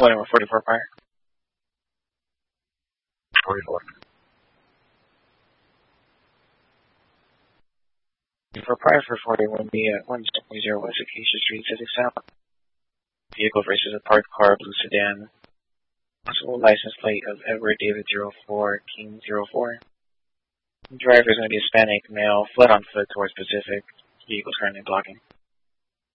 Number 44 prior. 44. For prior for 41, be at 170 West Acacia Street, Sussex Sound. Vehicle versus a parked car, blue sedan. Possible license plate of Edward David 04, King 04. The driver is going to be a Hispanic male, fled on foot towards Pacific. Vehicle is currently blocking.